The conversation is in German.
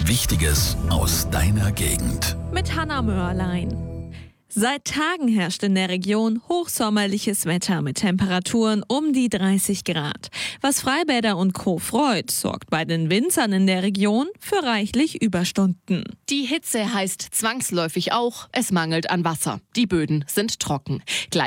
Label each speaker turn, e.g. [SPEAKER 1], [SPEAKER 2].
[SPEAKER 1] Wichtiges aus deiner Gegend.
[SPEAKER 2] Mit Hanna Mörlein. Seit Tagen herrscht in der Region hochsommerliches Wetter mit Temperaturen um die 30 Grad. Was Freibäder und Co. freut, sorgt bei den Winzern in der Region für reichlich Überstunden.
[SPEAKER 3] Die Hitze heißt zwangsläufig auch, es mangelt an Wasser. Die Böden sind trocken.